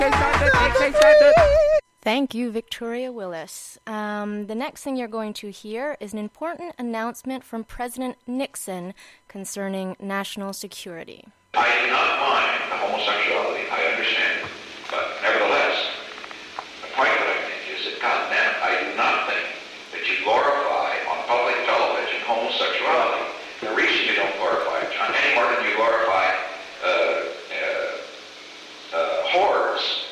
Thank you, Victoria Willis. The next thing you're going to hear is an important announcement from President Nixon concerning national security. I do not mind the homosexuality, I understand it, but nevertheless, the point that I make is that, goddamn, I do not think that you glorify on public television homosexuality. The reason you don't glorify it, John, any more than you glorify whores